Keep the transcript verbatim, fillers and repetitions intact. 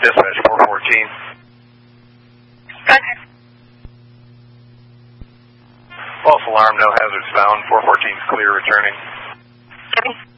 Dispatch four fourteen. Okay. False alarm, no hazards found. four fourteen is clear, returning. Okay.